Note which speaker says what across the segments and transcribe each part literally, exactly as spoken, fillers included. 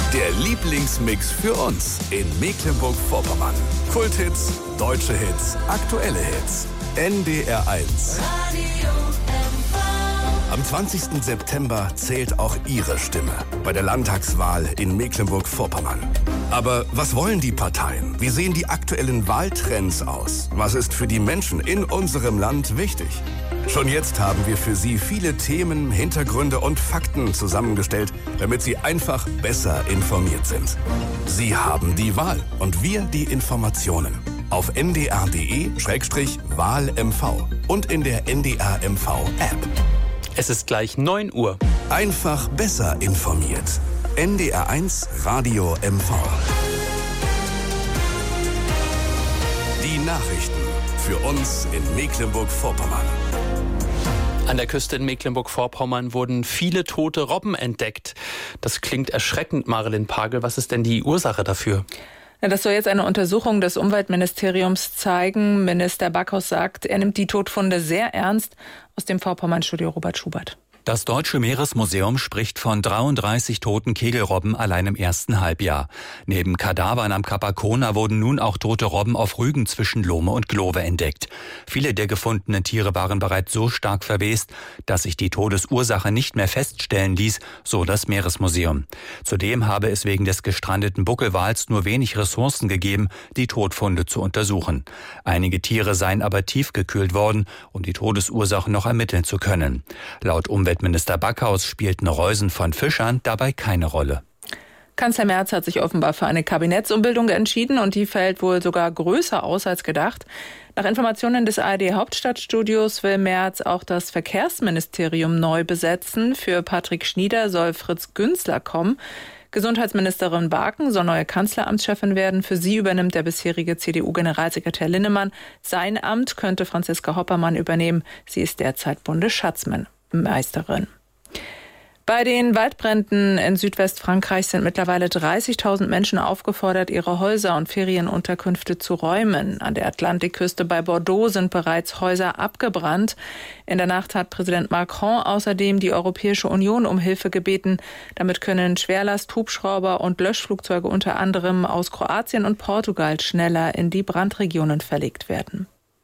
Speaker 1: Der Lieblingsmix für uns in Mecklenburg-Vorpommern. Kulthits, deutsche Hits, aktuelle Hits. N D R eins. Am zwanzigsten September zählt auch Ihre Stimme bei der Landtagswahl in Mecklenburg-Vorpommern. Aber was wollen die Parteien? Wie sehen die aktuellen Wahltrends aus? Was ist für die Menschen in unserem Land wichtig? Schon jetzt haben wir für Sie viele Themen, Hintergründe und Fakten zusammengestellt, damit Sie einfach besser informiert sind. Sie haben die Wahl und wir die Informationen. Auf n d r punkt d e Schrägstrich Wahl M V und in der N D R M V-App.
Speaker 2: Es ist gleich neun Uhr.
Speaker 1: Einfach besser informiert. N D R eins Radio M V. Die Nachrichten für uns in Mecklenburg-Vorpommern.
Speaker 2: An der Küste in Mecklenburg-Vorpommern wurden viele tote Robben entdeckt. Das klingt erschreckend, Marilyn Pagel. Was ist denn die Ursache dafür?
Speaker 3: Das soll jetzt eine Untersuchung des Umweltministeriums zeigen. Minister Backhaus sagt, er nimmt die Todfunde sehr ernst. Aus dem Vorpommern-Studio Robert Schubert.
Speaker 4: Das Deutsche Meeresmuseum spricht von dreiunddreißig toten Kegelrobben allein im ersten Halbjahr. Neben Kadavern am Kap Arkona wurden nun auch tote Robben auf Rügen zwischen Lohme und Glove entdeckt. Viele der gefundenen Tiere waren bereits so stark verwest, dass sich die Todesursache nicht mehr feststellen ließ, so das Meeresmuseum. Zudem habe es wegen des gestrandeten Buckelwals nur wenig Ressourcen gegeben, die Todfunde zu untersuchen. Einige Tiere seien aber tiefgekühlt worden, um die Todesursache noch ermitteln zu können. Laut Umweltminister Backhaus spielten Reusen von Fischern dabei keine Rolle.
Speaker 3: Kanzler Merz hat sich offenbar für eine Kabinettsumbildung entschieden und die fällt wohl sogar größer aus als gedacht. Nach Informationen des A R D-Hauptstadtstudios will Merz auch das Verkehrsministerium neu besetzen. Für Patrick Schnieder soll Fritz Günzler kommen. Gesundheitsministerin Barken soll neue Kanzleramtschefin werden. Für sie übernimmt der bisherige C D U-Generalsekretär Linnemann. Sein Amt könnte Franziska Hoppermann übernehmen. Sie ist derzeit Bundesschatzmeisterin. Bei den Waldbränden in Südwestfrankreich sind mittlerweile dreißigtausend Menschen aufgefordert, ihre Häuser und Ferienunterkünfte zu räumen. An der Atlantikküste bei Bordeaux sind bereits Häuser abgebrannt. In der Nacht hat Präsident Macron außerdem die Europäische Union um Hilfe gebeten. Damit können Schwerlast, Hubschrauber und Löschflugzeuge unter anderem aus Kroatien und Portugal schneller in die Brandregionen verlegt werden.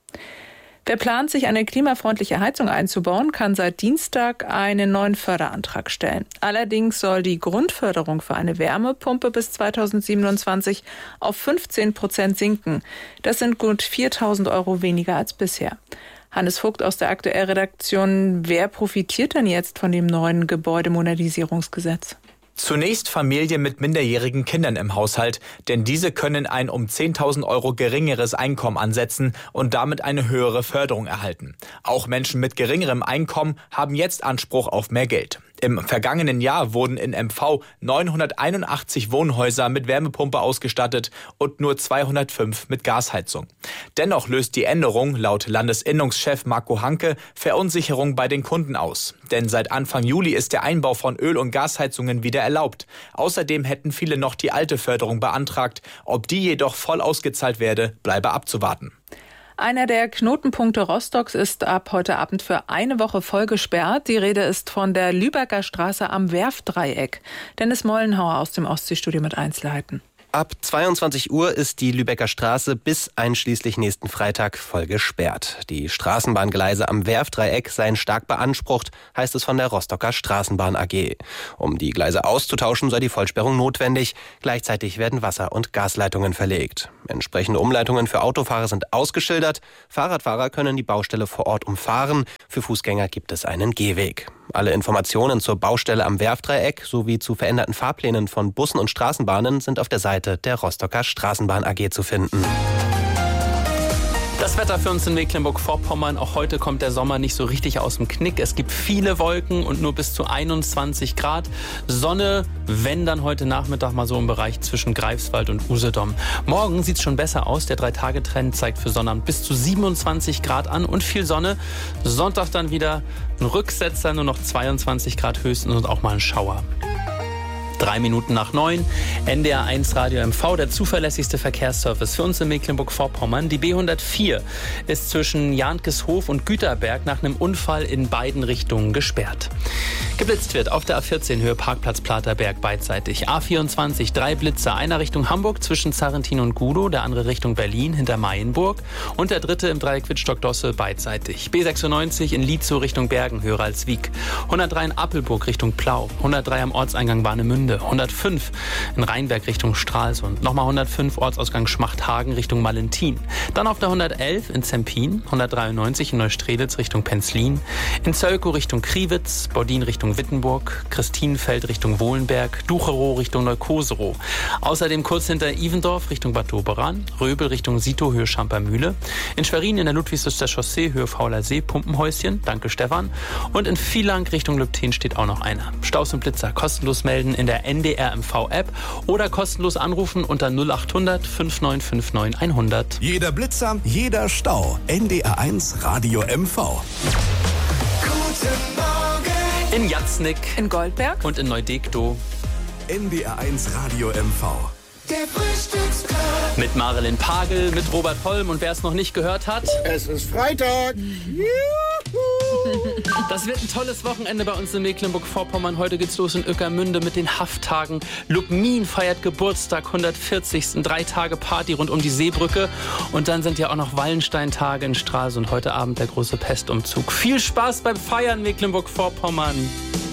Speaker 3: Wer plant, sich eine klimafreundliche Heizung einzubauen, kann seit Dienstag einen neuen Förderantrag stellen. Allerdings soll die Grundförderung für eine Wärmepumpe bis zweitausendsiebenundzwanzig auf fünfzehn Prozent sinken. Das sind gut viertausend Euro weniger als bisher. Hannes Vogt aus der Aktuell-Redaktion. Wer profitiert denn jetzt von dem neuen Gebäudemodernisierungsgesetz?
Speaker 5: Zunächst Familien mit minderjährigen Kindern im Haushalt, denn diese können ein um zehntausend Euro geringeres Einkommen ansetzen und damit eine höhere Förderung erhalten. Auch Menschen mit geringerem Einkommen haben jetzt Anspruch auf mehr Geld. Im vergangenen Jahr wurden in M V neunhunderteinundachtzig Wohnhäuser mit Wärmepumpe ausgestattet und nur zweihundertfünf mit Gasheizung. Dennoch löst die Änderung laut Landesinnungschef Marco Hanke Verunsicherung bei den Kunden aus. Denn seit Anfang Juli ist der Einbau von Öl- und Gasheizungen wieder erlaubt. Außerdem hätten viele noch die alte Förderung beantragt. Ob die jedoch voll ausgezahlt werde, bleibe abzuwarten.
Speaker 3: Einer der Knotenpunkte Rostocks ist ab heute Abend für eine Woche voll gesperrt. Die Rede ist von der Lübecker Straße am Werftdreieck. Dennis Mollenhauer aus dem Ostseestudio mit Einzelheiten.
Speaker 6: Ab zweiundzwanzig Uhr ist die Lübecker Straße bis einschließlich nächsten Freitag voll gesperrt. Die Straßenbahngleise am Werftdreieck seien stark beansprucht, heißt es von der Rostocker Straßenbahn A G. Um die Gleise auszutauschen, sei die Vollsperrung notwendig. Gleichzeitig werden Wasser- und Gasleitungen verlegt. Entsprechende Umleitungen für Autofahrer sind ausgeschildert. Fahrradfahrer können die Baustelle vor Ort umfahren. Für Fußgänger gibt es einen Gehweg. Alle Informationen zur Baustelle am Werftdreieck sowie zu veränderten Fahrplänen von Bussen und Straßenbahnen sind auf der Seite der Rostocker Straßenbahn A G zu finden.
Speaker 2: Das Wetter für uns in Mecklenburg-Vorpommern. Auch heute kommt der Sommer nicht so richtig aus dem Knick. Es gibt viele Wolken und nur bis zu einundzwanzig Grad. Sonne, wenn dann heute Nachmittag mal so im Bereich zwischen Greifswald und Usedom. Morgen sieht es schon besser aus. Der Drei-Tage-Trend zeigt für Sonnabend bis zu siebenundzwanzig Grad an und viel Sonne. Sonntag dann wieder ein Rücksetzer, nur noch zweiundzwanzig Grad höchstens und auch mal ein Schauer. Drei Minuten nach neun, N D R eins Radio M V, der zuverlässigste Verkehrsservice für uns in Mecklenburg-Vorpommern. Die B hundertvier ist zwischen Jahnkeshof und Güterberg nach einem Unfall in beiden Richtungen gesperrt. Geblitzt wird auf der A vierzehn Höhe Parkplatz Platerberg beidseitig. A vierundzwanzig, drei Blitze, einer Richtung Hamburg zwischen Zarrentin und Gudow, der andere Richtung Berlin hinter Mayenburg und der dritte im Dreieck Wittstock-Dosse beidseitig. B sechsundneunzig in Lietzow Richtung Bergen, höher als Wiek. hundertdrei in Appelburg Richtung Plau, hundertdrei am Ortseingang Warnemünde, hundertfünf in Rheinberg Richtung Stralsund, nochmal hundertfünf Ortsausgang Schmachthagen Richtung Malentin. Dann auf der hundertelf in Zempin, hundertdreiundneunzig in Neustrelitz Richtung Penzlin, in Zölkow Richtung Kriwitz, Bordin Richtung Wittenburg, Christinenfeld Richtung Wohlenberg, Ducherow Richtung Neukoserow. Außerdem kurz hinter Ivendorf Richtung Bad Doberan, Röbel Richtung Sito Höhe Schampermühle, in Schwerin in der Ludwigslüster Chaussee Höhe Fauler See Pumpenhäuschen, danke Stefan, und in Vielang Richtung Lübten steht auch noch einer. Staus und Blitzer kostenlos melden in der N D R M V App oder kostenlos anrufen unter null achthundert fünf neun fünf neun hundert.
Speaker 1: Jeder Blitzer, jeder Stau. N D R eins Radio M V.
Speaker 7: Guten Morgen.
Speaker 2: In Jatznick,
Speaker 3: In Goldberg
Speaker 2: und in Neudekdow.
Speaker 1: N D R eins Radio M V.
Speaker 7: Der Frühstücksclub.
Speaker 2: Mit Marilyn Pagel, mit Robert Holm und wer es noch nicht gehört hat,
Speaker 7: Es ist Freitag.
Speaker 2: das wird ein tolles Wochenende bei uns in Mecklenburg-Vorpommern. Heute geht's los in Ueckermünde mit den Hafttagen. Lubmin feiert Geburtstag, hundertvierzigsten Drei Tage Party rund um die Seebrücke. Und dann sind ja auch noch Wallensteintage in Stralsund. Heute Abend der große Pestumzug. Viel Spaß beim Feiern, Mecklenburg-Vorpommern.